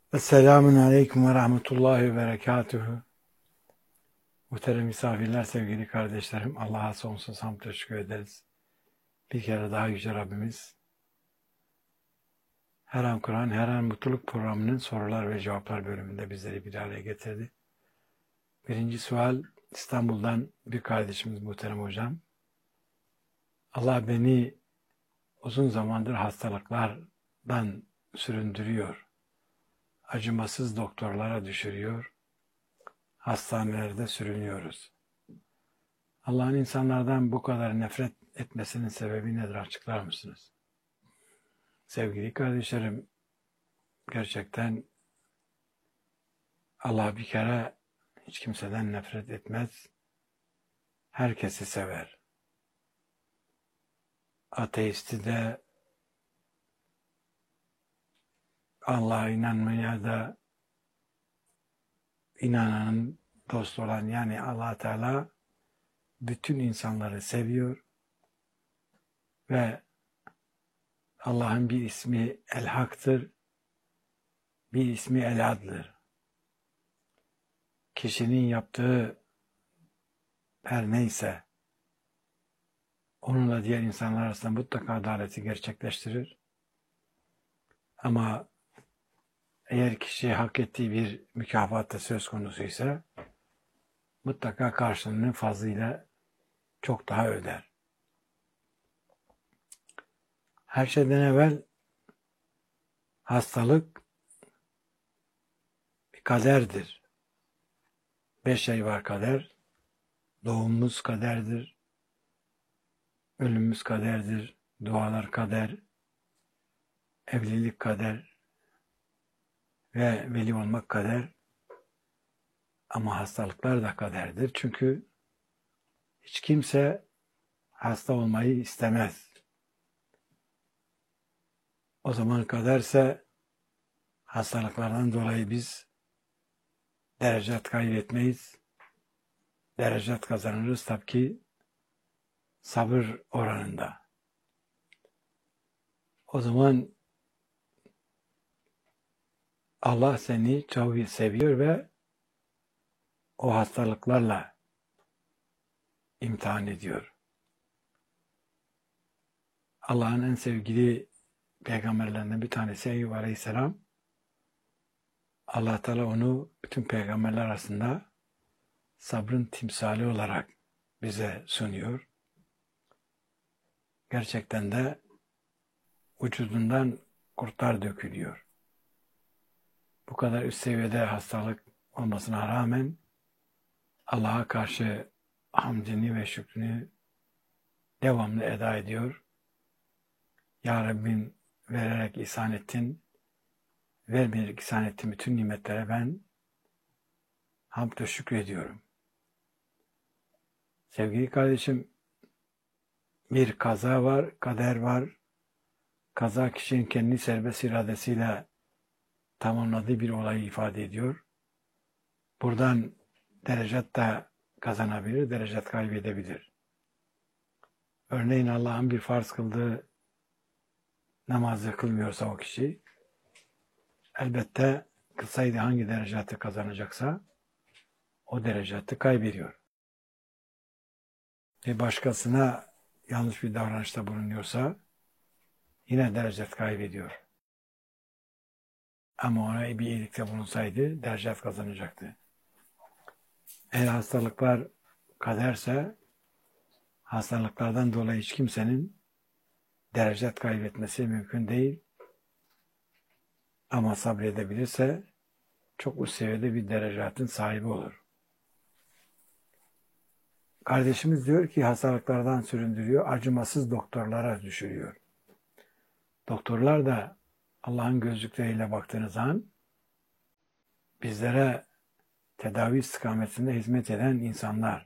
Esselamun Aleyküm ve Rahmetullahi ve Berekatuhu. Muhterem misafirler, sevgili kardeşlerim, Allah'a sonsuz hamd teşekkür ederiz. Bir kere daha Yüce Rabbimiz, Her An Kur'an, Her An Mutluluk programının sorular ve cevaplar bölümünde bizleri bir araya getirdi. Birinci sual, İstanbul'dan bir kardeşimiz muhterem hocam. Allah beni uzun zamandır hastalıklardan süründürüyor. Acımasız doktorlara düşürüyor. Hastanelerde sürünüyoruz. Allah'ın insanlardan bu kadar nefret etmesinin sebebi nedir, açıklar mısınız? Sevgili kardeşlerim, gerçekten Allah bir kere hiç kimseden nefret etmez. Herkesi sever. Ateisti de, Allah'a inanmaya da inananın dost olan, yani Allah Teala bütün insanları seviyor ve Allah'ın bir ismi El-Hak'tır, bir ismi El-Adl'dır. Kişinin yaptığı her neyse onunla diğer insanlar arasında mutlaka adaleti gerçekleştirir. Ama eğer kişi hak ettiği bir mükafatta söz konusu ise mutlaka karşılığını fazlıyla çok daha öder. Her şeyden evvel hastalık bir kaderdir. 5 şey var kader. Doğumumuz kaderdir. Ölümümüz kaderdir. Dualar kader. Evlilik kader. Ve veli olmak kader. Ama hastalıklar da kaderdir. Çünkü hiç kimse hasta olmayı istemez. O zaman kaderse hastalıklardan dolayı biz derecat kaybetmeyiz. Derecat kazanırız tabii ki sabır oranında. O zaman Allah seni çok seviyor ve o hastalıklarla imtihan ediyor. Allah'ın en sevgili peygamberlerinden bir tanesi Eyyub Aleyhisselam. Allah Teala onu bütün peygamberler arasında sabrın timsali olarak bize sunuyor. Gerçekten de vücudundan kurtlar dökülüyor. Bu kadar üst seviyede hastalık olmasına rağmen Allah'a karşı hamdini ve şükrünü devamlı eda ediyor. Ya Rabbim, vererek ihsan ettin, vermeyerek ihsan ettin bütün nimetlere ben hamd ve şükür ediyorum. Sevgili kardeşim, bir kaza var, kader var. Kaza kişinin kendi serbest iradesiyle tamamladığı bir olayı ifade ediyor. Buradan derecat da kazanabilir, derecat kaybedebilir. Örneğin Allah'ın bir farz kıldığı namazı kılmıyorsa o kişi, elbette kılsaydı hangi derecatı kazanacaksa o derecatı kaybediyor. Ve başkasına yanlış bir davranışta bulunuyorsa yine derecat kaybediyor. Ama ona bir iyilikte bulunsaydı derecat kazanacaktı. Eğer hastalıklar kaderse hastalıklardan dolayı hiç kimsenin derecat kaybetmesi mümkün değil. Ama sabredebilirse çok üst seviyede bir derecatın sahibi olur. Kardeşimiz diyor ki hastalıklardan süründürüyor, acımasız doktorlara düşürüyor. Doktorlar da Allah'ın gözlükleriyle baktığınız zaman bizlere tedavi istikametinde hizmet eden insanlar.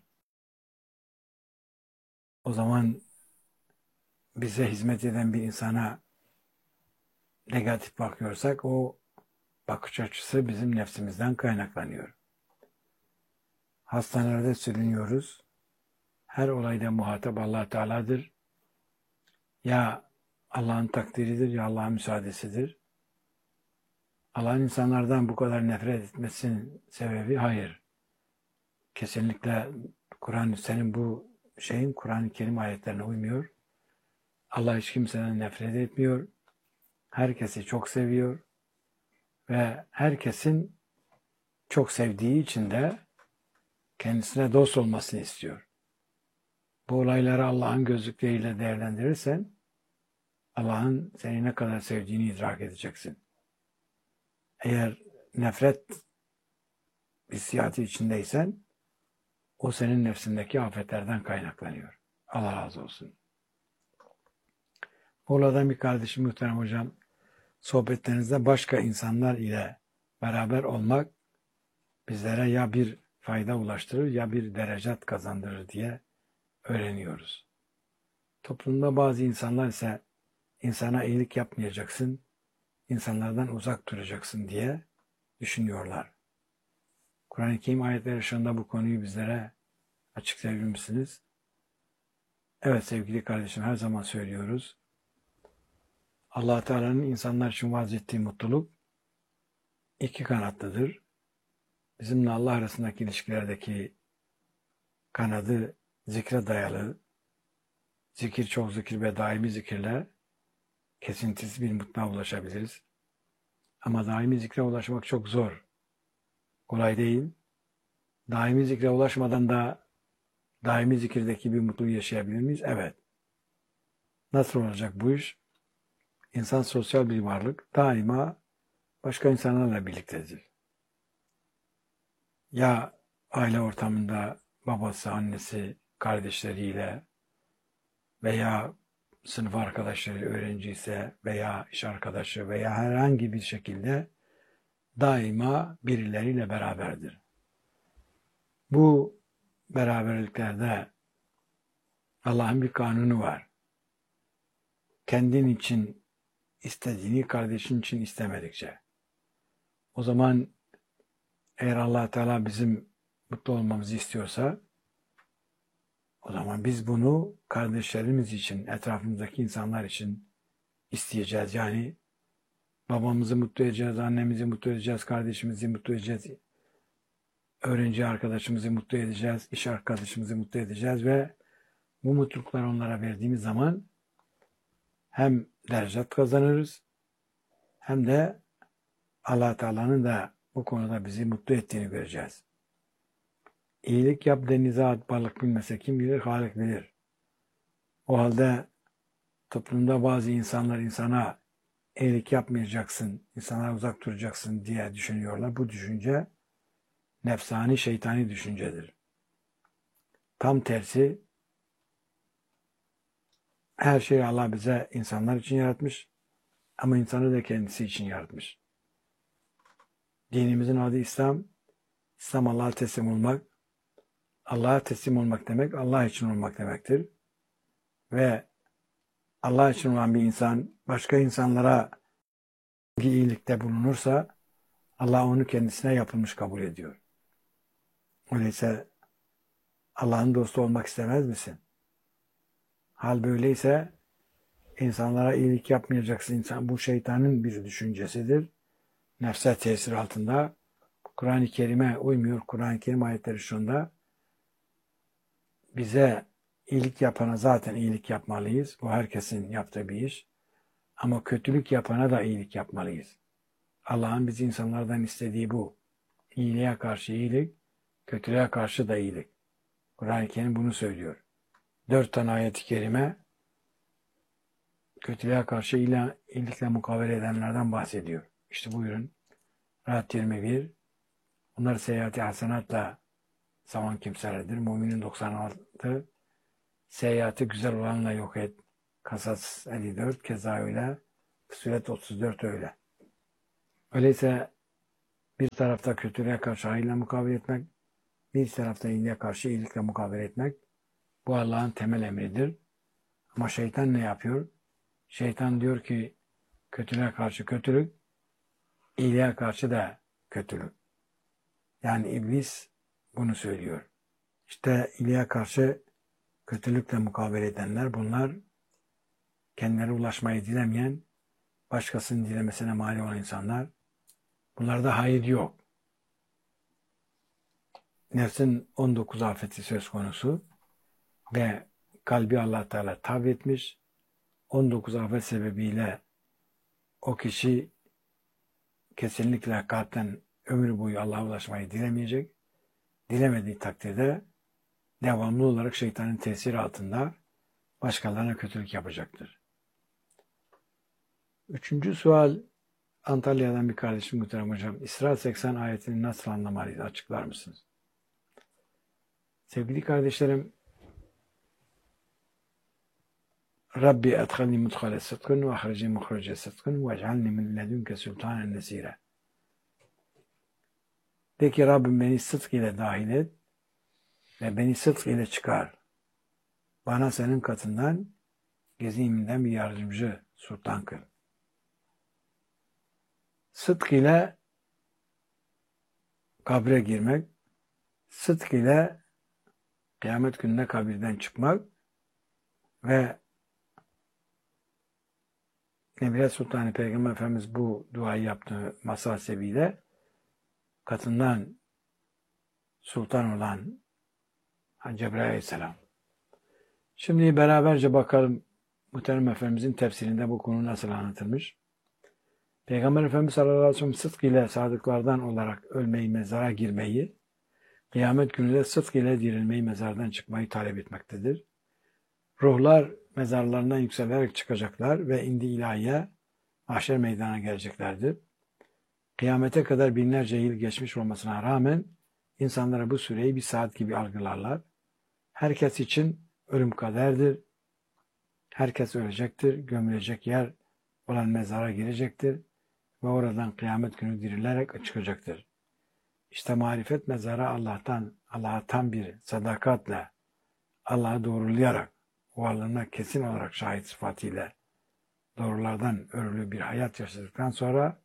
O zaman bize hizmet eden bir insana negatif bakıyorsak o bakış açısı bizim nefsimizden kaynaklanıyor. Hastanelerde sürünüyoruz. Her olayda muhatap Allah Teala'dır. Ya Allah'ın takdiridir ya Allah'ın müsaadesidir. Allah'ın insanlardan bu kadar nefret etmesinin sebebi hayır. Kesinlikle senin bu şeyin Kur'an-ı Kerim ayetlerine uymuyor. Allah hiç kimseden nefret etmiyor. Herkesi çok seviyor. Ve herkesin çok sevdiği için de kendisine dost olmasını istiyor. Bu olayları Allah'ın gözlükleriyle değerlendirirsen Allah'ın seni ne kadar sevdiğini idrak edeceksin. Eğer nefret hissiyatı içindeysen o senin nefsindeki afetlerden kaynaklanıyor. Allah razı olsun. Oradan bir kardeşim muhterem hocam, sohbetlerinizde başka insanlar ile beraber olmak bizlere ya bir fayda ulaştırır ya bir derecat kazandırır diye öğreniyoruz. Toplumda bazı insanlar ise insana iyilik yapmayacaksın, insanlardan uzak duracaksın diye düşünüyorlar. Kur'an-ı Kerim ayetleri ışığında bu konuyu bizlere açıklayabilir misiniz? Evet sevgili kardeşim, her zaman söylüyoruz. Allah Teala'nın insanlar için vaaz ettiği mutluluk iki kanatlıdır. Bizimle Allah arasındaki ilişkilerdeki kanadı zikre dayalı, zikir, çok zikir ve daimi zikirle kesintisiz bir mutluluğa ulaşabiliriz. Ama daimi zikre ulaşmak çok zor. Kolay değil. Daimi zikre ulaşmadan da daimi zikirdeki bir mutluluğu yaşayabilir miyiz? Evet. Nasıl olacak bu iş? İnsan sosyal bir varlık. Daima başka insanlarla birliktedir. Ya aile ortamında babası, annesi, kardeşleriyle veya sınıf arkadaşları, öğrenci ise veya iş arkadaşı veya herhangi bir şekilde daima birileriyle beraberdir. Bu beraberliklerde Allah'ın bir kanunu var. Kendin için istediğini kardeşin için istemedikçe. O zaman eğer Allah Teala bizim mutlu olmamızı istiyorsa o zaman biz bunu kardeşlerimiz için, etrafımızdaki insanlar için isteyeceğiz. Yani babamızı mutlu edeceğiz, annemizi mutlu edeceğiz, kardeşimizi mutlu edeceğiz, öğrenci arkadaşımızı mutlu edeceğiz, iş arkadaşımızı mutlu edeceğiz ve bu mutlulukları onlara verdiğimiz zaman hem derecat kazanırız hem de Allah Teala'nın da bu konuda bizi mutlu ettiğini göreceğiz. İyilik yap denize at, balık bilmese kim bilir, Halik bilir. O halde toplumda bazı insanlar insana iyilik yapmayacaksın, insanlara uzak duracaksın diye düşünüyorlar. Bu düşünce nefsani, şeytani düşüncedir. Tam tersi, her şeyi Allah bize insanlar için yaratmış ama insanı da kendisi için yaratmış. Dinimizin adı İslam. İslam Allah'a teslim olmak. Allah'a teslim olmak demek, Allah için olmak demektir. Ve Allah için olan bir insan başka insanlara bir iyilikte bulunursa Allah onu kendisine yapılmış kabul ediyor. Öyleyse Allah'ın dostu olmak istemez misin? Hal böyleyse insanlara iyilik yapmayacaksın. İnsan, bu şeytanın bir düşüncesidir. Nefse tesir altında. Kur'an-ı Kerim'e uymuyor. Kur'an-ı Kerim ayetleri şunda bize iyilik yapana zaten iyilik yapmalıyız. Bu herkesin yaptığı bir iş. Ama kötülük yapana da iyilik yapmalıyız. Allah'ın biz insanlardan istediği bu. İyiliğe karşı iyilik, kötülüğe karşı da iyilik. Kur'an-ı Kerim bunu söylüyor. 4 tane ayet-i kerime kötülüğe karşı iyilikle mukabele edenlerden bahsediyor. İşte buyurun. Rahat 21. Bunlar seyyati hasenatla savan kimselerdir. Müminin 96. Seyyatı güzel olanla yok et. Kasas 54. Keza öyle. Fussilet 34 öyle. Öyleyse bir tarafta kötülüğe karşı hayırla mukabele etmek, bir tarafta iyiliğe karşı iyilikle mukabele etmek bu Allah'ın temel emridir. Ama şeytan ne yapıyor? Şeytan diyor ki kötülüğe karşı kötülük, iyiliğe karşı da kötülük. Yani iblis bunu söylüyor. İşte iyiliğe karşı kötülükle mukabele edenler bunlar kendileri ulaşmayı dilemeyen, başkasının dilemesine mani olan insanlar. Bunlarda hayır yok. Nefsin 19 afeti söz konusu ve kalbi Allah Teala tabi etmiş. 19 afet sebebiyle o kişi kesinlikle kalpten ömür boyu Allah'a ulaşmayı dilemeyecek. Dilemediği takdirde devamlı olarak şeytanın tesiri altında başkalarına kötülük yapacaktır. Üçüncü sual, Antalya'dan bir kardeşim muhterem hocam. İsra 80 ayetini nasıl anlamalıyız? Açıklar mısınız? Sevgili kardeşlerim, Rabbi edhalni mudhale sıdkın ve ahricni muhrece sıdkın ve ec'alni min ledünke sultanen nesire. De ki Rabbim beni sıdk ile dahil et ve beni sıdk ile çıkar. Bana senin katından geziminden bir yardımcı sultan kıl. Sıdk ile kabre girmek, sıdk ile kıyamet gününe kabirden çıkmak ve Nebiye Sultanı Peygamber Efendimiz bu duayı yaptığı masa sebebiyle katından sultan olan Cebrail Aleyhisselam. Şimdi beraberce bakalım Muhterem Efendimizin tefsirinde bu konu nasıl anlatılmış. Peygamber Efendimiz sallallahu aleyhi ve sellem sıdk ile sadıklardan olarak ölmeyi, mezara girmeyi, kıyamet günü de sıdk ile dirilmeyi, mezardan çıkmayı talep etmektedir. Ruhlar mezarlarından yükselerek çıkacaklar ve indi ilahiye mahşer meydana geleceklerdir. Kıyamete kadar binlerce yıl geçmiş olmasına rağmen insanlara bu süreyi bir saat gibi algılarlar. Herkes için ölüm kaderdir. Herkes ölecektir. Gömülecek yer olan mezara girecektir ve oradan kıyamet günü dirilerek çıkacaktır. İşte marifet mezara Allah'a tam bir sadakatle, Allah'ı doğrulayarak, varlığına kesin olarak şahit sıfatıyla doğrulardan örülü bir hayat yaşadıktan sonra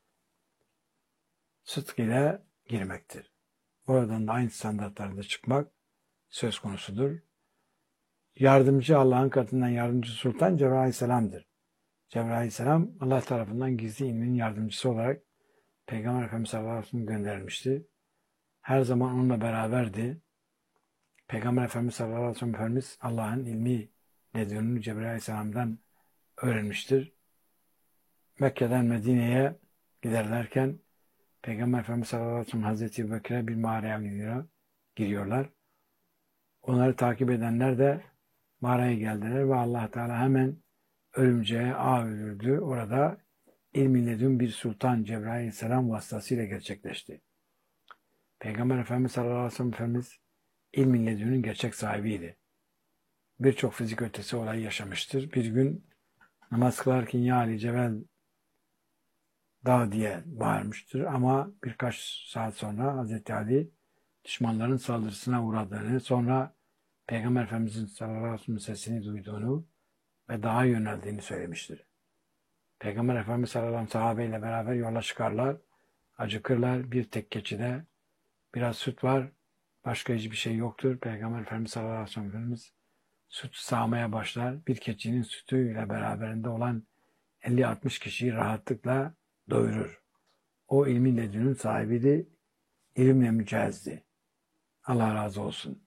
sıdk ile girmektir. Oradan da aynı standartlarda çıkmak söz konusudur. Yardımcı Allah'ın katından yardımcı sultan Cebrail Aleyhisselam'dır. Cebrail Aleyhisselam Allah tarafından gizli ilmin yardımcısı olarak Peygamber Efendimiz sallallahu aleyhi ve sellem gönderilmişti. Her zaman onunla beraberdi. Peygamber Efendimiz sallallahu aleyhi ve sellem Efendimiz Allah'ın ilmi ledününü Cebrail Aleyhisselam'dan öğrenmiştir. Mekke'den Medine'ye giderlerken Peygamber Efendimiz sallallahu aleyhi ve sellem Hazreti Ebubekir'e bir mağaraya giriyorlar. Onları takip edenler de mağaraya geldiler ve Allah Teala hemen örümceğe ağ örüldü. Orada ilmi ledün bir sultan Cebrail Aleyhisselam vasıtasıyla gerçekleşti. Peygamber Efendimiz sallallahu aleyhi ve sellem Efendimiz ilmi ledünün gerçek sahibiydi. Birçok fizik ötesi olayı yaşamıştır. Bir gün namaz kılarken ya Ali Cebel Dağ diye bağırmıştır ama birkaç saat sonra Hazreti Ali düşmanların saldırısına uğradığını, sonra Peygamber Efendimiz'in sallallahu aleyhi ve sellem sesini duyduğunu ve dağa yöneldiğini söylemiştir. Peygamber Efendimiz sallallahu aleyhi ve sellem sahabeyle beraber yola çıkarlar, acıkırlar, bir tek keçide biraz süt var, başka hiçbir şey yoktur. Peygamber Efendimiz sallallahu aleyhi ve sellem Efendimiz süt sağmaya başlar. Bir keçinin sütüyle beraberinde olan 50-60 kişiyi rahatlıkla doyurur. O ilmin ledünün sahibiydi, ilimle mücehizdi. Allah razı olsun.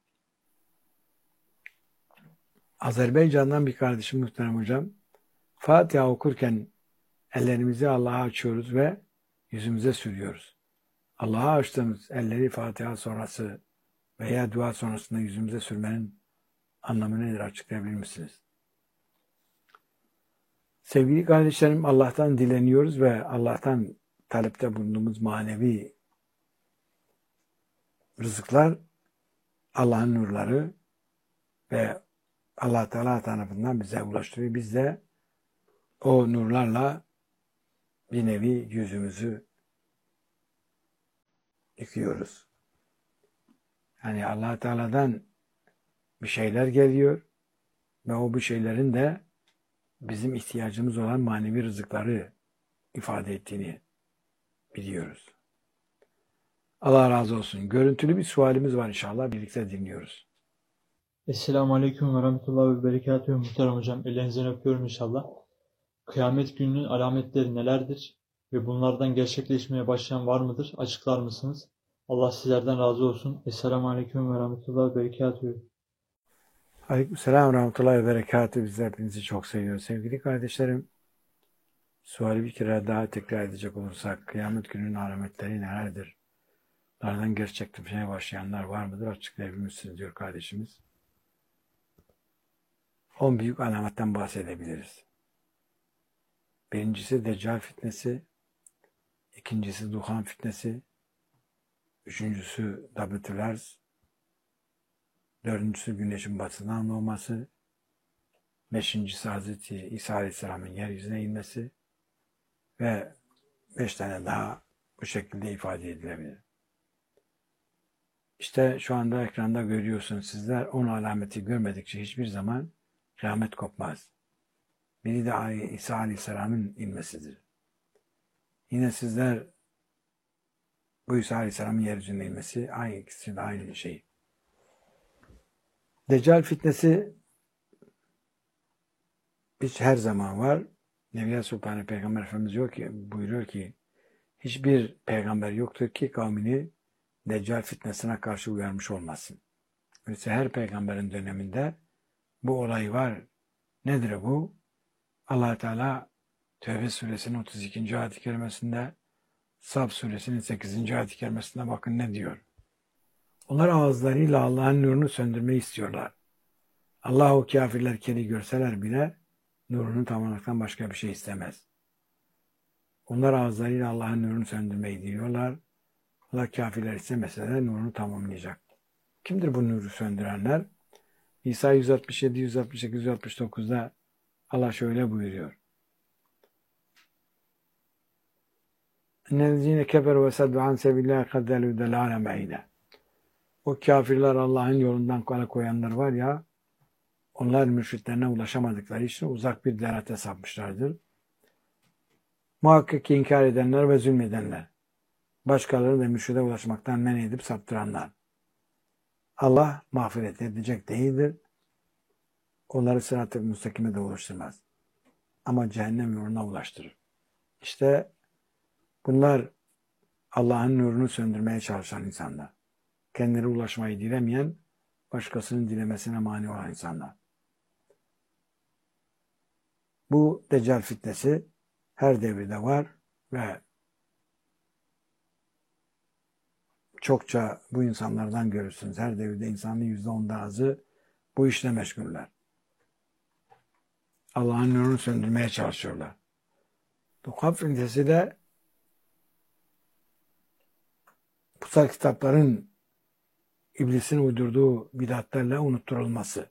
Azerbaycan'dan bir kardeşim muhterem hocam, Fatiha okurken ellerimizi Allah'a açıyoruz ve yüzümüze sürüyoruz. Allah'a açtığımız elleri Fatiha sonrası veya dua sonrasında yüzümüze sürmenin anlamı nedir, açıklayabilir misiniz? Sevgili kardeşlerim, Allah'tan dileniyoruz ve Allah'tan talepte bulunduğumuz manevi rızıklar Allah'ın nurları ve Allah Teala tarafından bize ulaştırıyor. Biz de o nurlarla bir nevi yüzümüzü yıkıyoruz. Yani Allah Teala'dan bir şeyler geliyor ve o bir şeylerin de bizim ihtiyacımız olan manevi rızıkları ifade ettiğini biliyoruz. Allah razı olsun. Görüntülü bir sualimiz var inşallah. Birlikte dinliyoruz. Esselamu Aleyküm ve Rahmetullahi ve Berekatuhu muhterem hocam. Ellerinizden öpüyorum inşallah. Kıyamet gününün alametleri nelerdir? ve bunlardan gerçekleşmeye başlayan var mıdır? Açıklar mısınız? Allah sizlerden razı olsun. Esselamu Aleyküm ve Rahmetullahi ve Berekatühü. Aleykümselam ve rahmetullahi ve berekatü. Biz hepinizi çok seviyoruz. Sevgili kardeşlerim, suali bir kere daha tekrar edecek olursak, kıyamet gününün alametleri nelerdir? Bunlardan gerçekleşmeye başlayanlar var mıdır? Açıklayabilirsiniz diyor kardeşimiz. 10 büyük alametten bahsedebiliriz. Birincisi Deccal fitnesi, ikincisi Duhan fitnesi, üçüncüsü Dabetül Arz, dördüncüsü güneşin batıdan doğması, beşincisi Hazreti İsa Aleyhisselam'ın yeryüzüne inmesi ve 5 tane daha bu şekilde ifade edilebilir. İşte şu anda ekranda görüyorsunuz sizler 10 alameti görmedikçe hiçbir zaman kıyamet kopmaz. Biri de İsa Aleyhisselam'ın inmesidir. Yine sizler bu İsa Aleyhisselam'ın yeryüzüne inmesi ikisi de aynı şey. Deccal fitnesi hiç her zaman var. Nebiya Sultanı Peygamber Efendimiz buyuruyor ki hiçbir peygamber yoktur ki kavmini Deccal fitnesine karşı uyarmış olmasın. Öyleyse her peygamberin döneminde bu olay var. Nedir bu? Allah Teala Tevbe suresinin 32. ayet-i kerimesinde, Sab suresinin 8. ayet-i kerimesinde bakın ne diyor. Onlar ağızlarıyla Allah'ın nurunu söndürmeyi istiyorlar. Allah o kafirler keri görseler bile nurunu tamamlamaktan başka bir şey istemez. Onlar ağızlarıyla Allah'ın nurunu söndürmeyi diliyorlar. Allah kafirler istemese de nurunu tamamlayacak. Kimdir bu nuru söndürenler? İsa 167, 168, 169'da Allah şöyle buyuruyor. اَنَّذِينَ كَفَرُوا وَسَدُّوا عَنْ سَبِيلِ اللّٰهِ قَدْ ضَلُّوا ضَلَالًا بَعِيدًا. O kafirler Allah'ın yolundan koyanlar var ya, onlar mürşitlerine ulaşamadıkları için uzak bir derate sapmışlardır. Muhakkak ki inkar edenler ve zulmedenler, başkaları da mürşide ulaşmaktan men edip saptıranlar. Allah mağfiret edecek değildir. Onları sırat-ı müstakime de ulaştırmaz. Ama cehennem yoluna ulaştırır. İşte bunlar Allah'ın nurunu söndürmeye çalışan insanlar. Kendileri ulaşmayı dilemeyen, başkasının dilemesine mani olan insanlar. Bu Deccal fitnesi her devirde var ve çokça bu insanlardan görürsünüz. Her devirde insanın %10'dan azı bu işle meşguller. Allah'ın nurunu söndürmeye çalışıyorlar. Duhan fitnesi de kutsal kitapların iblisin uydurduğu bidatlerle unutturulması.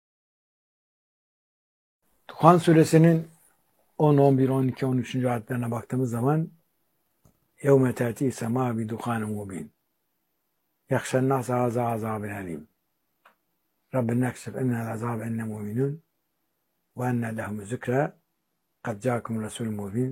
Duhan suresinin 10, 11, 12, 13. ayetlerine baktığımız zaman يَوْمَ تَأْتِي سَمَا بِدُخَانٍ مُبِينٍ يَخْشَى النَّاسَ هَذَا عَذَابٌ أَلِيمٌ رَبَّنَا اكْشِفْ عَنَّا الْعَذَابَ إِنَّا مُؤْمِنُونَ وَأَنَّ لَهُمُ الذِّكْرَى قَدْ جَاءَكُمْ رَسُولٌ مُبِينٌ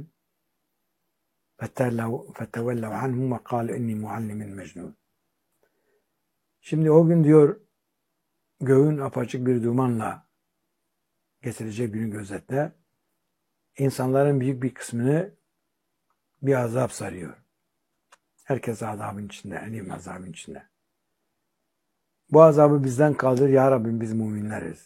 فَتَوَلَّوْا عَنْهُ وَقَالُوا إِنِّي مُعَلِّمٌ مَجْنُونَ. Şimdi o gün diyor göğün apaçık bir dumanla getirecek günü gözetle. İnsanların büyük bir kısmını bir azap sarıyor. Herkes azabın içinde, elim azabın içinde. Bu azabı bizden kaldır ya Rabbim, biz müminleriz.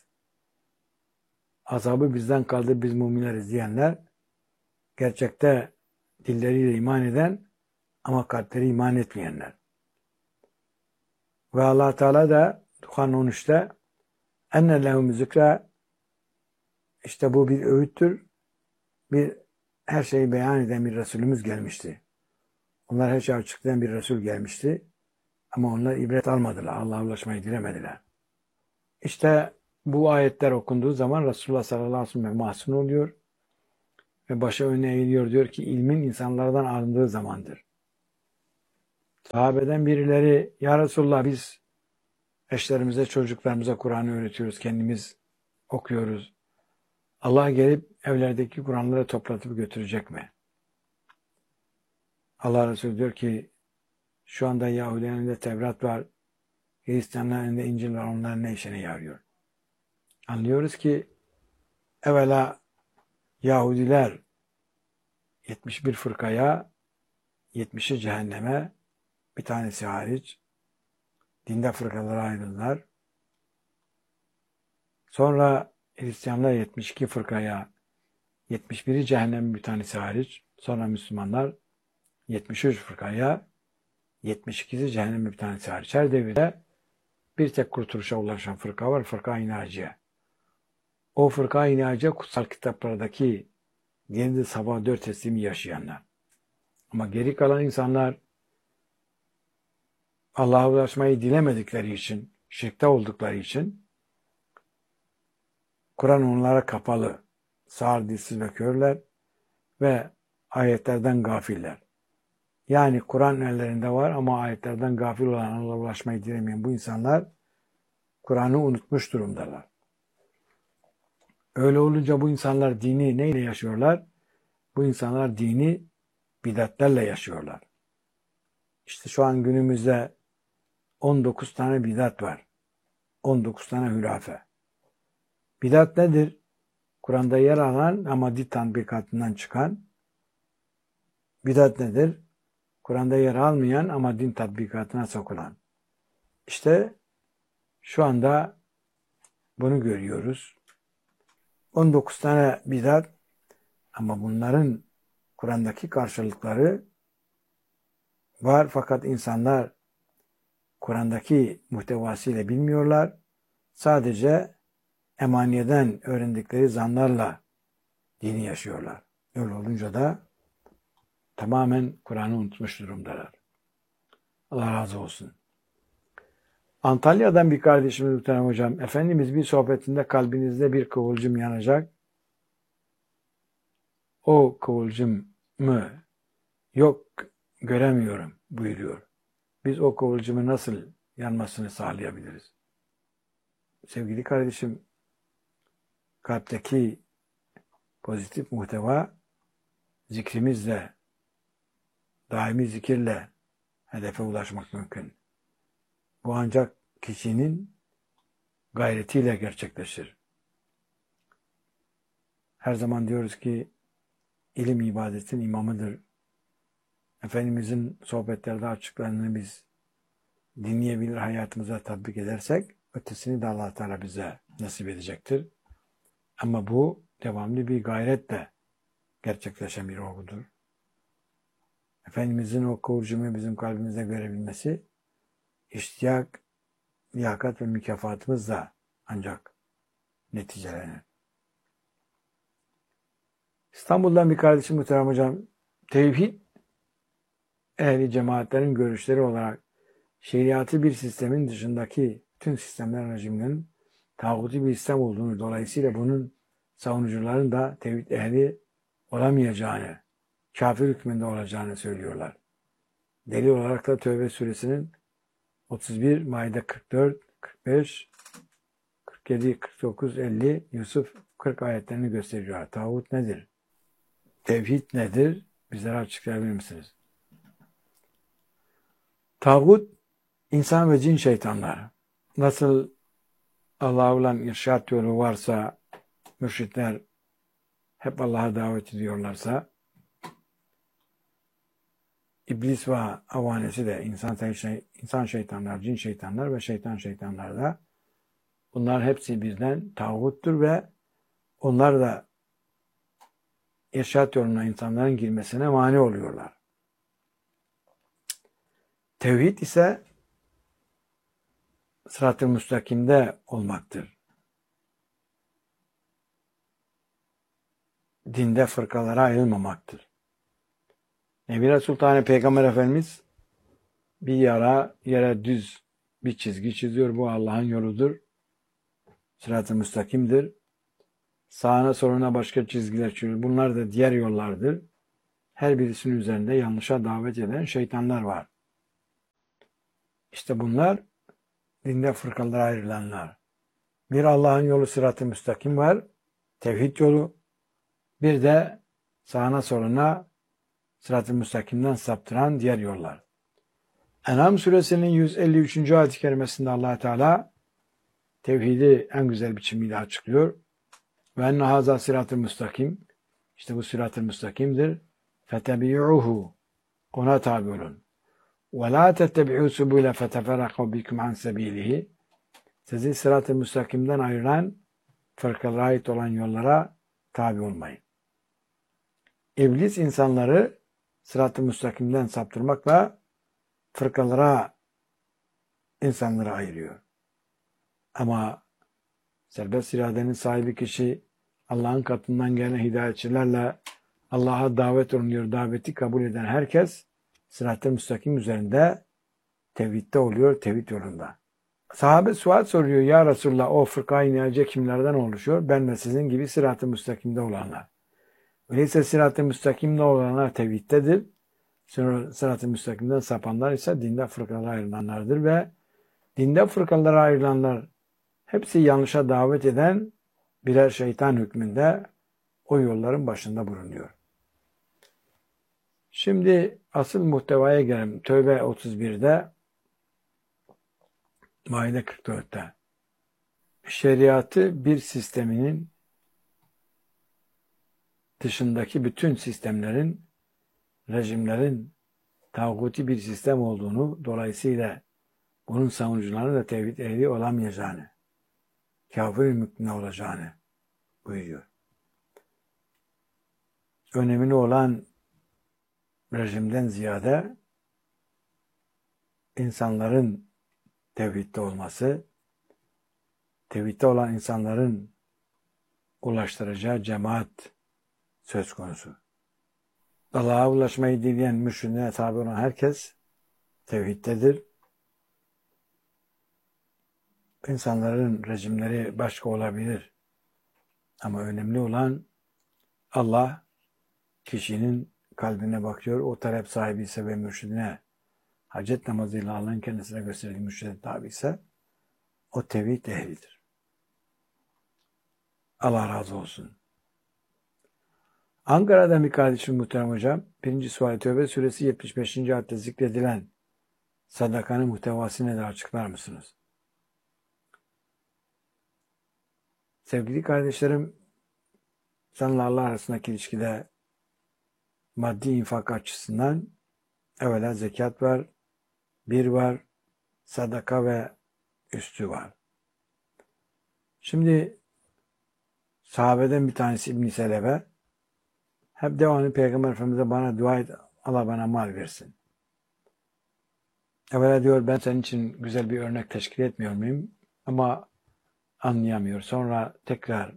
Azabı bizden kaldır, biz müminleriz diyenler gerçekte dilleriyle iman eden ama kalpleri iman etmeyenler. Ve Allah Teala da Duhan 13'te enne lehum zikra, işte bu bir öğüttür. Her şeyi beyan eden bir Resulümüz gelmişti. Onlar her şeyi açıklayan bir Resul gelmişti. Ama onlar ibret almadılar. Allah'a ulaşmayı dilemediler. İşte bu ayetler okunduğu zaman Resulullah sallallahu aleyhi ve sellem mahzun oluyor ve başı önüne eğiliyor, diyor ki ilmin insanlardan arındığı zamandır. Sahabeden birileri ya Resulullah biz eşlerimize, çocuklarımıza Kur'an'ı öğretiyoruz, kendimiz okuyoruz. Allah gelip evlerdeki Kur'anları toplatıp götürecek mi? Allah Resulü diyor ki şu anda Yahudilerin elinde Tevrat var, Hristiyanların elinde İncil var, onların ne işine yarıyor? Anlıyoruz ki evvela Yahudiler 71 fırkaya, 70'i cehenneme, bir tanesi hariç. Dinde fırkalara ayrılırlar. Sonra Hristiyanlar 72 fırkaya, 71'i cehenneme, bir tanesi hariç. Sonra Müslümanlar 73 fırkaya, 72'si cehenneme, bir tanesi hariç. Her devirde bir tek kurtuluşa ulaşan fırka var, Fırka-i Naciye. O Fırka-i Naciye kutsal kitaplardaki yedi sabah 4 teslimi yaşayanlar. Ama geri kalan insanlar Allah'a ulaşmayı dilemedikleri için, şirkte oldukları için Kur'an onlara kapalı, sağır, dilsiz ve körler ve ayetlerden gafiller. Yani Kur'an ellerinde var ama ayetlerden gafil olan, Allah'a ulaşmayı dilemeyen bu insanlar Kur'an'ı unutmuş durumdalar. Öyle olunca bu insanlar dini neyle yaşıyorlar? Bu insanlar dini bidatlerle yaşıyorlar. İşte şu an günümüzde 19 tane bidat var. 19 tane hürafe. Bidat nedir? Kur'an'da yer alan ama dil tatbikatından çıkan. Bidat nedir? Kur'an'da yer almayan ama din tatbikatına sokulan. İşte şu anda bunu görüyoruz. 19 tane bidat ama bunların Kur'an'daki karşılıkları var fakat insanlar Kur'an'daki muhtevasıyla bilmiyorlar. Sadece emaniyeden öğrendikleri zanlarla dini yaşıyorlar. Öyle olunca da tamamen Kur'an'ı unutmuş durumdalar. Allah razı olsun. Antalya'dan bir kardeşimiz muhterem hocam, Efendimiz bir sohbetinde kalbinizde bir kıvılcım yanacak. O kıvılcımı yok göremiyorum buyuruyor. Biz o kıvılcımı nasıl yanmasını sağlayabiliriz? Sevgili kardeşim, kalpteki pozitif muhteva zikrimizle, daimi zikirle hedefe ulaşmak mümkün. Bu ancak kişinin gayretiyle gerçekleşir. Her zaman diyoruz ki ilim ibadetin imamıdır. Efendimizin sohbetlerde açıklarını biz dinleyebilir, hayatımıza tatbik edersek ötesini de Allah Teala bize nasip edecektir. Ama bu devamlı bir gayretle gerçekleşen bir olgudur. Efendimizin o kıvılcımı bizim kalbimizde görebilmesi iştiyak, liyakat ve mükafatımızla ancak neticelenir. İstanbul'dan bir kardeşim muhterem hocam, tevhid ehli cemaatlerin görüşleri olarak şeriatı bir sistemin dışındaki tüm sistemler rejiminin tağuti bir sistem olduğunu, dolayısıyla bunun savunucuların da tevhid ehli olamayacağını, kafir hükmünde olacağını söylüyorlar. Delil olarak da Tevbe suresinin 31, Maide 44, 45, 47, 49, 50, Yusuf 40 ayetlerini gösteriyor. Tağut nedir? Tevhid nedir? Bizlere açıklayabilir misiniz? Tağut, insan ve cin şeytanlar. Nasıl Allah'a olan irşat yolu varsa, mürşitler hep Allah'a davet ediyorlarsa, İblis ve avanesi de insan şeytanlar, cin şeytanlar ve şeytan şeytanlar da bunlar hepsi birden tağuttur ve onlar da irşat yoluna insanların girmesine mani oluyorlar. Tevhid ise sırat-ı müstakimde olmaktır. Dinde fırkalara ayrılmamaktır. Nebi Sultan Peygamber Efendimiz bir yere düz bir çizgi çiziyor. Bu Allah'ın yoludur. Sırat-ı müstakimdir. Sağına soluna başka çizgiler çiziyor. Bunlar da diğer yollardır. Her birisinin üzerinde yanlışa davet eden şeytanlar var. İşte bunlar dinde fırkalara ayrılanlar. Bir Allah'ın yolu sırat-ı müstakim var. Tevhid yolu. Bir de sağına soluna sırat-ı müstakimden saptıran diğer yollar. En'am suresinin 153. ayet-i kerimesinde Allah Teala tevhidi en güzel biçimiyle açıklıyor. Ve enne haza sırat-ı müstakim. İşte bu sırat-ı müstakimdir. fetebi'uhu. Ona tabi olun. Ve la tettebi'u subule feteferraku bikum an sebilihi. Sizi sırat-ı müstakimden ayıran fırkalara ait olan yollara tabi olmayın. İblis insanları sırat-ı müstakimden saptırmakla fırkalara insanları ayırıyor. Ama serbest iradenin sahibi kişi Allah'ın katından gelen hidayetçilerle Allah'a davet olunuyor. Daveti kabul eden herkes sırat-ı müstakim üzerinde tevhidde oluyor, tevhid yolunda. Sahabe sual soruyor. Ya Resulullah, o fırkayı nice kimlerden oluşuyor? Ben ve sizin gibi sırat-ı müstakimde olanlar. Öyleyse sırat-ı müstakimde olanlar tevhiddedir. Sırat-ı müstakimden sapanlar ise dinde fırkalara ayrılanlardır ve dinde fırkalara ayrılanlar hepsi yanlışa davet eden birer şeytan hükmünde o yolların başında bulunuyor. Şimdi asıl muhtevaya gelelim. Tövbe 31'de, Maide 44'te. Şeriatı bir sisteminin dışındaki bütün sistemlerin, rejimlerin tağuti bir sistem olduğunu, dolayısıyla bunun savunucularının da tevhid ehli olamayacağını, kafir mümin olacağını buyuruyor. Önemli olan rejimden ziyade insanların tevhidde olması, tevhidde olan insanların ulaştıracağı cemaat söz konusu. Allah'a ulaşmayı dileyen, mürşidine tabi olan herkes tevhiddedir. İnsanların rejimleri başka olabilir. Ama önemli olan Allah kişinin kalbine bakıyor. O talep sahibi ise ve mürşidine hacet namazıyla Allah'ın kendisine gösterdiği mürşide tabi ise o tevhid ehlidir. Allah razı olsun. Ankara'dan bir kardeşim muhterem hocam, 1. Sual Tevbe suresi 75. ayette zikredilen sadakanın muhtevası nedir, açıklar mısınız? Sevgili kardeşlerim, insanla Allah arasındaki ilişkide maddi infak açısından evvela zekat var, bir var, sadaka ve üstü var. Şimdi sahabeden bir tanesi İbn-i Selebe hep devamlı Peygamber Efendimiz'e bana dua et, Allah bana mal versin. Evvela diyor ben senin için güzel bir örnek teşkil etmiyor muyum? Ama anlayamıyor. Sonra tekrar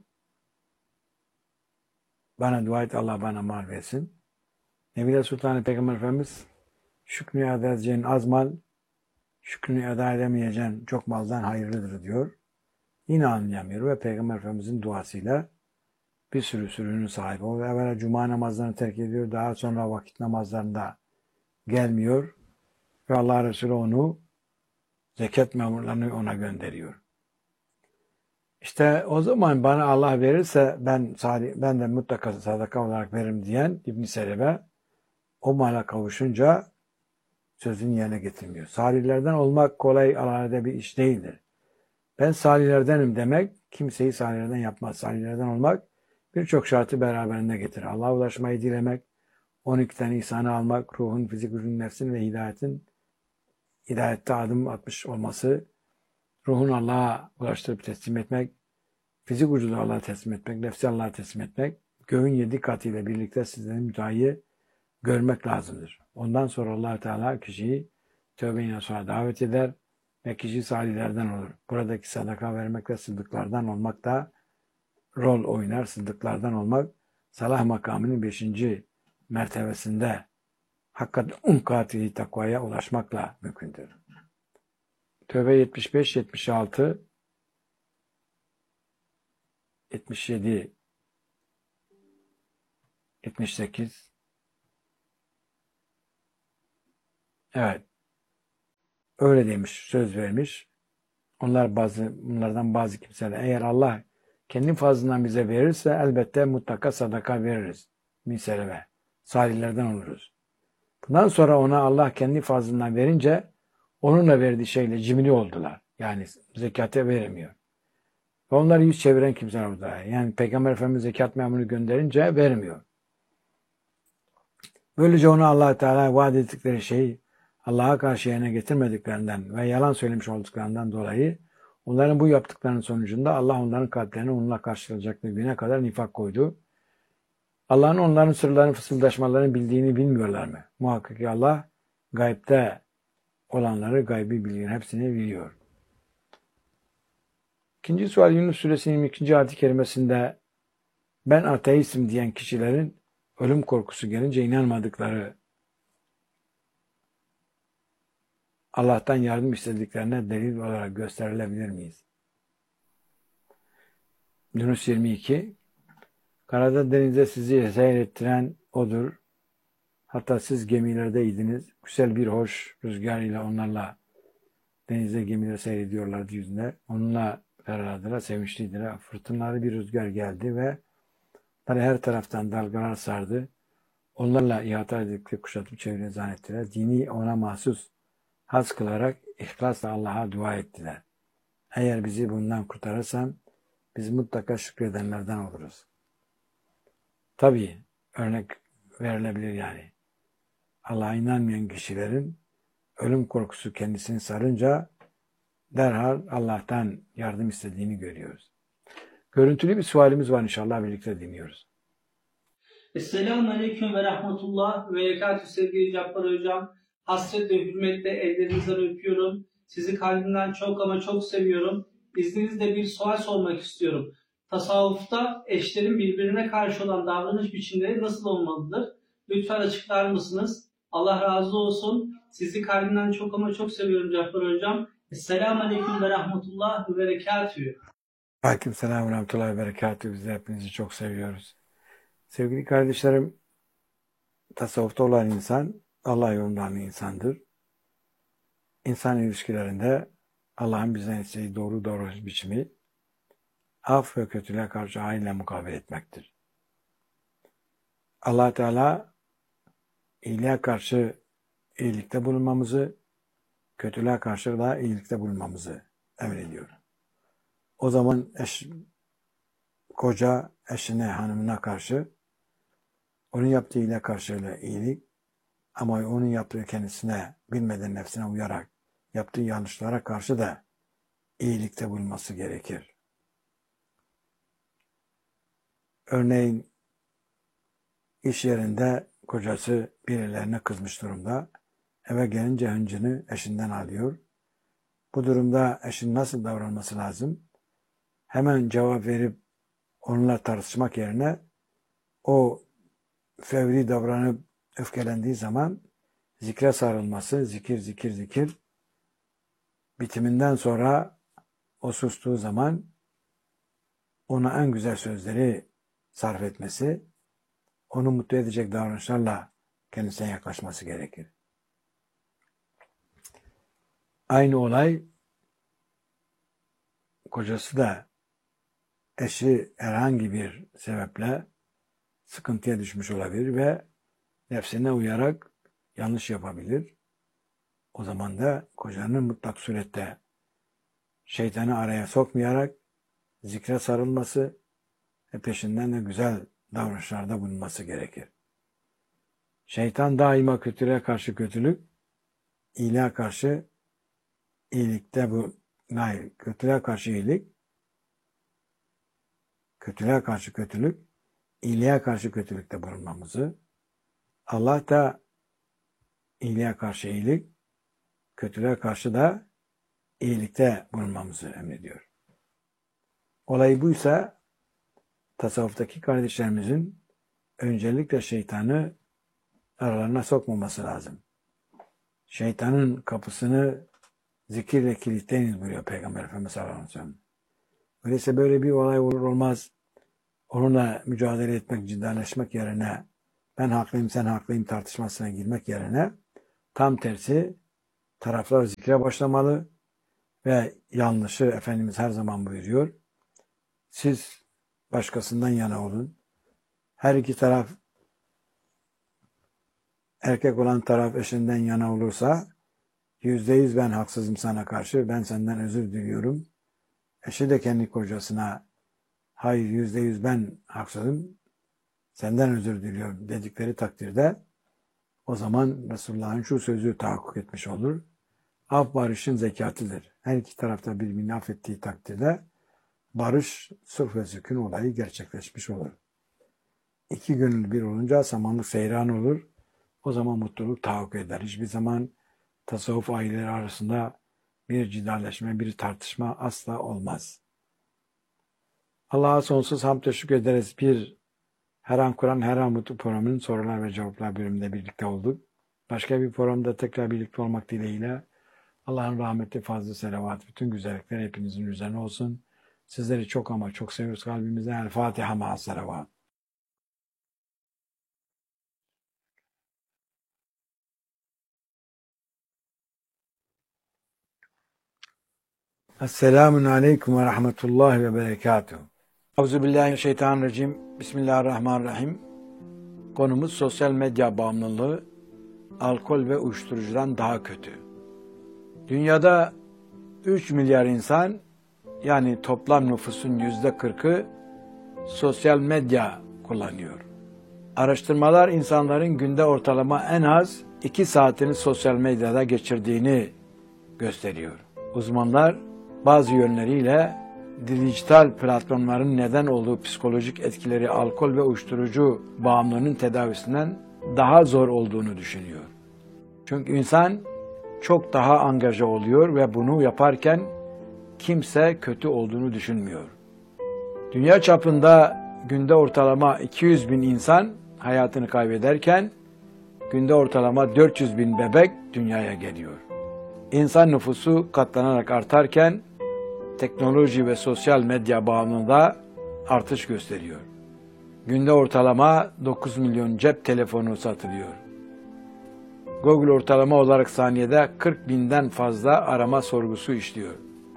bana dua et, Allah bana mal versin. Nebile Sultanı Peygamber Efendimiz şükrünü eda edeceğin az mal, şükrünü eda edemeyeceğin çok maldan hayırlıdır diyor. Yine anlayamıyor ve Peygamber Efendimiz'in duasıyla bir sürünün sahibi oluyor. Evvela cuma namazlarını terk ediyor. Daha sonra vakit namazlarında gelmiyor. Ve Allah Resulü onu, zekat memurlarını ona gönderiyor. İşte o zaman bana Allah verirse ben de mutlaka sadaka olarak veririm diyen İbn-i Selebe o mala kavuşunca sözünü yerine getirmiyor. Salihlerden olmak kolay alelade bir iş değildir. Ben salihlerdenim demek kimseyi salihlerden yapmaz. Salihlerden olmak birçok şartı beraberinde getirir. Allah'a ulaşmayı dilemek, 12 tane ihsanı almak, ruhun, fizik gücün, nefsin ve hidayette adım atmış olması, ruhun Allah'a ulaştırıp teslim etmek, fizik vücudu Allah'a teslim etmek, nefsi Allah'a teslim etmek, göğün 7 katıyla birlikte sizlerin müteahhiyı görmek lazımdır. Ondan sonra Allah Teala kişiyi tövbe sonra davet eder ve kişi salihlerden olur. Buradaki sadaka vermek ve sıddıklardan olmak da rol oynar. Sıddıklardan olmak salah makamının 5. mertebesinde hakikaten katili takvaya ulaşmakla mümkündür. Tövbe 75, 76, 77, 78. Evet. Öyle demiş, söz vermiş. Bunlardan bazı kimseler eğer Allah kendi fazlından bize verirse elbette mutlaka sadaka veririz. Misale salihlerden oluruz. Bundan sonra ona Allah kendi fazlından verince onunla verdiği şeyle cimri oldular. Yani zekate veremiyor. Ve onları yüz çeviren kimseler oldu. Yani Peygamber Efendimiz zekat memuru gönderince vermiyor. Böylece ona Allah Teala vaat ettikleri şeyi Allah'a karşı yerine getirmediklerinden ve yalan söylemiş olduklarından dolayı onların bu yaptıklarının sonucunda Allah onların kalplerini onunla karşılayacakları güne kadar nifak koydu. Allah'ın onların sırlarını, fısıldaşmalarını bildiğini bilmiyorlar mı? Muhakkak ki Allah gaybde olanları, gaybi bilgilerin hepsini biliyor. İkinci sual Yunus Suresinin 22. ayet-i kerimesinde ben ateistim diyen kişilerin ölüm korkusu gelince inanmadıkları, Allah'tan yardım istediklerine delil olarak gösterilebilir miyiz? Yunus 22 karada denizde sizi seyrettiren O'dur. Hatta siz gemilerdeydiniz. Güzel bir hoş rüzgar ile onlarla denizde gemileri seyrediyorlardı yüzünde. Onunla beraberdiler, sevinçliydiler. Fırtınalı bir rüzgar geldi ve her taraftan dalgalar sardı. Onlarla ihata edilip kuşatıp çevireni zannettiler. Dini ona mahsus haz kılarak ihlasla Allah'a dua ettiler. Eğer bizi bundan kurtarırsan biz mutlaka şükredenlerden oluruz. Tabii örnek verilebilir yani. Allah'a inanmayan kişilerin ölüm korkusu kendisini sarınca derhal Allah'tan yardım istediğini görüyoruz. Görüntülü bir sualimiz var, inşallah birlikte dinliyoruz. Esselamu Aleyküm ve Rahmetullah ve Berekatühü sevgili Cabbar Hocam. Hasret ve hürmetle ellerinizden öpüyorum. Sizi kalbimden çok ama çok seviyorum. İzninizle bir sual sormak istiyorum. Tasavvufta eşlerin birbirine karşı olan davranış biçimleri nasıl olmalıdır? Lütfen açıklar mısınız? Allah razı olsun. Sizi kalbimden çok ama çok seviyorum Cabbar Hocam. Esselamu Aleyküm ve Rahmetullah ve Berekatühü. Aleykümselam ve Rahmetullahi ve Berekatühü. Biz de hepinizi çok seviyoruz. Sevgili kardeşlerim, tasavvufta olan insan Allah yolunda olan insandır. İnsan ilişkilerinde Allah'ın bizden istediği doğru davranış biçimi af ve kötülüğe karşı hainle mukabele etmektir. Allah Teala iyiliğe karşı iyilikte bulunmamızı, kötülüğe karşı da iyilikte bulunmamızı emrediyor. O zaman koca eşine, hanımına karşı onun yaptığı iyiliğe karşı iyilik, ama onun yaptığı kendisine, bilmeden nefsine uyarak yaptığı yanlışlara karşı da iyilikte bulunması gerekir. Örneğin iş yerinde kocası birilerine kızmış durumda. Eve gelince hıncını eşinden alıyor. Bu durumda eşin nasıl davranması lazım? Hemen cevap verip onunla tartışmak yerine o fevri davranıp öfkelendiği zaman zikre sarılması, zikir bitiminden sonra o sustuğu zaman ona en güzel sözleri sarf etmesi, onu mutlu edecek davranışlarla kendisine yaklaşması gerekir. Aynı olay kocası da eşi herhangi bir sebeple sıkıntıya düşmüş olabilir ve nefsine uyarak yanlış yapabilir. O zaman da kocanın mutlak surette şeytanı araya sokmayarak zikre sarılması ve peşinden de güzel davranışlarda bulunması gerekir. Şeytan daima kötülüğe karşı kötülük, iyiliğe karşı iyilikte kötülüğe karşı iyilik, kötülüğe karşı kötülük, iyiliğe karşı kötülükte bulunmamızı, Allah da iyiliğe karşı iyilik, kötülüğe karşı da iyilikte bulunmamızı emrediyor. Olay buysa tasavvuftaki kardeşlerimizin öncelikle şeytanı aralarına sokmaması lazım. Şeytanın kapısını zikirle kilitleyiniz buyuruyor Peygamber Efendimiz sallallahu aleyhi ve sellem. Öyleyse böyle bir olay olur olmaz onunla mücadele etmek, ciddileşmek yerine ben haklıyım sen haklıyım tartışmasına girmek yerine tam tersi taraflar zikre başlamalı ve yanlışı Efendimiz her zaman buyuruyor. Siz başkasından yana olun. Her iki taraf, erkek olan taraf eşinden yana olursa %100 ben haksızım sana karşı, ben senden özür diliyorum. Eşi de kendi kocasına hayır %100 ben haksızım, senden özür diliyorum dedikleri takdirde O zaman Resulullah'ın şu sözü tahakkuk etmiş olur. Af barışın zekatıdır. Her iki tarafta birbirini affettiği takdirde barış, sulh ve sükun olayı gerçekleşmiş olur. İki gönül bir olunca samanlık seyran olur. O zaman mutluluk tahakkuk eder. Hiçbir zaman tasavvuf aileleri arasında bir cidalleşme, bir tartışma asla olmaz. Allah'a sonsuz hamd ve şükür ederiz. Her an Kur'an, her an mutlu programının sorular ve cevaplar bölümünde birlikte olduk. Başka bir programda tekrar birlikte olmak dileğiyle Allah'ın rahmeti, fazla selavat, bütün güzellikler hepinizin üzerine olsun. Sizleri çok ama çok seviyoruz kalbimizden. El Fatiha ma'a selavat. Esselamun aleyküm ve rahmetullahi ve berekatuhu. Euzubillahimineşşeytanirracim. Bismillahirrahmanirrahim. Konumuz sosyal medya bağımlılığı, alkol ve uyuşturucudan daha kötü. Dünyada 3 milyar insan, yani toplam nüfusun %40'ı sosyal medya kullanıyor. Araştırmalar insanların günde ortalama en az 2 saatini sosyal medyada geçirdiğini gösteriyor. Uzmanlar bazı yönleriyle dijital platformların neden olduğu psikolojik etkileri alkol ve uyuşturucu bağımlılığının tedavisinden daha zor olduğunu düşünüyor. Çünkü insan çok daha angaja oluyor ve bunu yaparken kimse kötü olduğunu düşünmüyor. Dünya çapında günde ortalama 200 bin insan hayatını kaybederken günde ortalama 400 bin bebek dünyaya geliyor. İnsan nüfusu katlanarak artarken teknoloji ve sosyal medya bağımlılığında artış gösteriyor. Günde ortalama 9 milyon cep telefonu satılıyor. Google ortalama olarak saniyede 40 binden fazla arama sorgusu işliyor.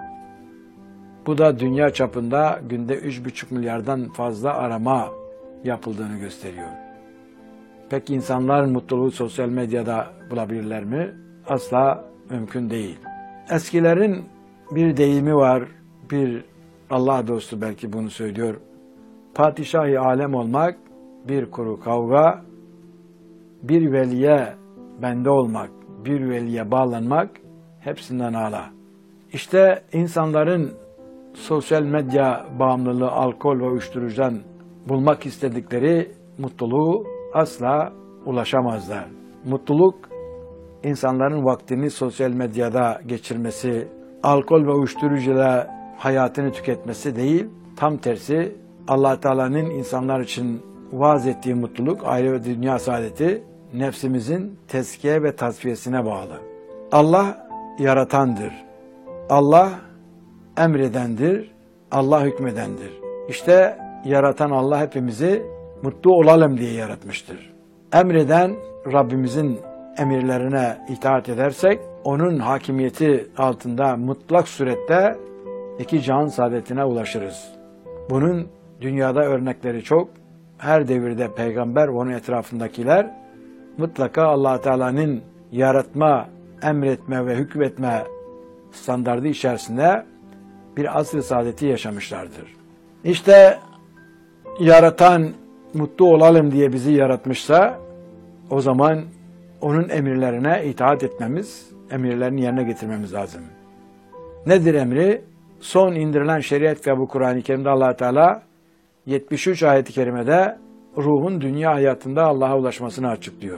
Bu da dünya çapında günde 3,5 milyardan fazla arama yapıldığını gösteriyor. Peki insanların mutluluğu sosyal medyada bulabilirler mi? Asla mümkün değil. Eskilerin bir deyimi var, bir Allah dostu belki bunu söylüyor. Padişah-ı alem olmak, bir kuru kavga, bir veliye bende olmak, bir veliye bağlanmak hepsinden âlâ. İşte insanların sosyal medya bağımlılığı, alkol ve uyuşturucudan bulmak istedikleri mutluluğu asla ulaşamazlar. Mutluluk, insanların vaktini sosyal medyada geçirmesi, alkol ve uyuşturucuyla hayatını tüketmesi değil, tam tersi Allah Teala'nın insanlar için vaaz ettiği mutluluk, aile ve dünya saadeti nefsimizin tezkiye ve tasfiyesine bağlı. Allah yaratandır. Allah emredendir. Allah hükmedendir. İşte yaratan Allah hepimizi mutlu olalım diye yaratmıştır. Emreden Rabbimizin emirlerine itaat edersek, onun hakimiyeti altında mutlak surette iki cihan saadetine ulaşırız. Bunun dünyada örnekleri çok. Her devirde peygamber ve onun etrafındakiler mutlaka Allah Teala'nın yaratma, emretme ve hükmetme standardı içerisinde bir asr-ı saadeti yaşamışlardır. İşte yaratan mutlu olalım diye bizi yaratmışsa o zaman onun emirlerine itaat etmemiz, emirlerini yerine getirmemiz lazım. Nedir emri? Son indirilen şeriat ve bu Kur'an-ı Kerim'de Allah Teala 73 ayet-i kerimede ruhun dünya hayatında Allah'a ulaşmasını açıklıyor.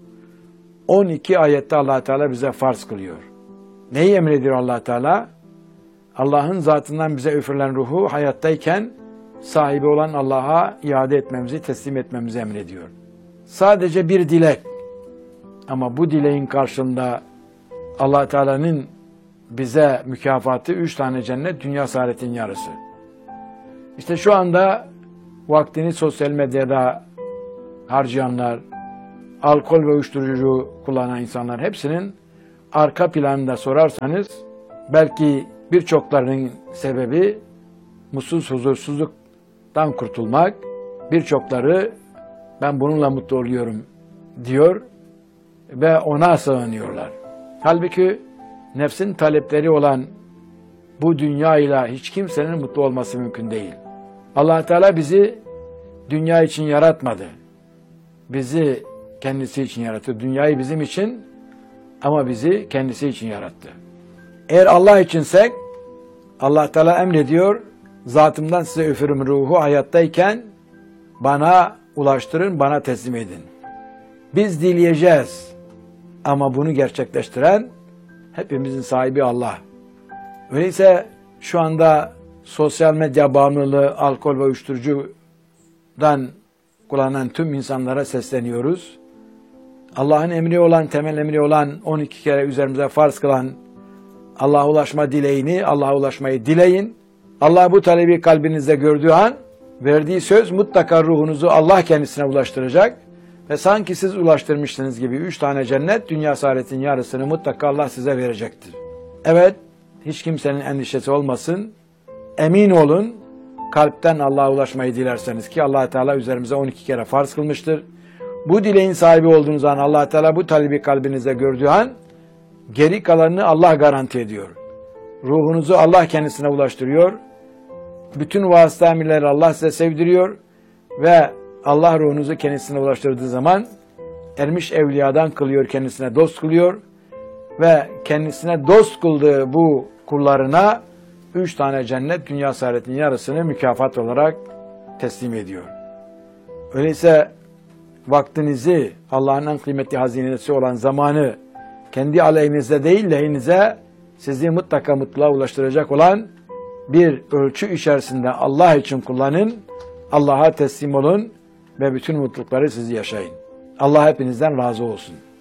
12 ayette Allah Teala bize farz kılıyor. Neyi emrediyor Allah Teala? Allah'ın zatından bize üfürülen ruhu hayattayken sahibi olan Allah'a iade etmemizi, teslim etmemizi emrediyor. Sadece bir dilek. Ama bu dileğin karşılığında Allah Teala'nın bize mükafatı 3 tane cennet, dünya saadetin yarısı. İşte şu anda vaktini sosyal medyada harcayanlar, alkol ve uyuşturucu kullanan insanlar hepsinin arka planında sorarsanız belki birçoklarının sebebi mutsuz, huzursuzluktan kurtulmak. Birçokları ben bununla mutlu oluyorum diyor ve ona sığınıyorlar. Halbuki nefsin talepleri olan bu dünyayla hiç kimsenin mutlu olması mümkün değil. Allah Teala bizi dünya için yaratmadı. Bizi kendisi için yarattı. Dünyayı bizim için ama bizi kendisi için yarattı. Eğer Allah içinsek, Allah Teala emrediyor, zatımdan size üfürüm ruhu hayattayken bana ulaştırın, bana teslim edin. Biz dileyeceğiz ama bunu gerçekleştiren hepimizin sahibi Allah. Öyleyse şu anda sosyal medya bağımlılığı, alkol ve uyuşturucudan kullanan tüm insanlara sesleniyoruz. Allah'ın emri olan, temel emri olan 12 kere üzerimize farz kılan Allah'a ulaşma dileğini, Allah'a ulaşmayı dileyin. Allah bu talebi kalbinizde gördüğü an verdiği söz mutlaka ruhunuzu Allah kendisine ulaştıracak ve sanki siz ulaştırmışsınız gibi 3 tane cennet, dünya saadetin yarısını mutlaka Allah size verecektir. Evet, hiç kimsenin endişesi olmasın. Emin olun, kalpten Allah'a ulaşmayı dilerseniz ki Allah Teala üzerimize 12 kere farz kılmıştır. Bu dileğin sahibi olduğunuz an Allah Teala bu talebi kalbinizde gördüğü an geri kalanını Allah garanti ediyor. Ruhunuzu Allah kendisine ulaştırıyor. Bütün vasıta emirleri Allah size sevdiriyor ve Allah ruhunuzu kendisine ulaştırdığı zaman ermiş evliyadan kılıyor, kendisine dost kılıyor ve kendisine dost kıldığı bu kullarına 3 tane cennet, dünya saadetinin yarısını mükafat olarak teslim ediyor. Öyleyse vaktinizi, Allah'ın en kıymetli hazinesi olan zamanı kendi aleyhinizde değil lehinize sizi mutlaka mutluluğa ulaştıracak olan bir ölçü içerisinde Allah için kullanın, Allah'a teslim olun ve bütün mutlulukları sizi yaşayın. Allah hepinizden razı olsun.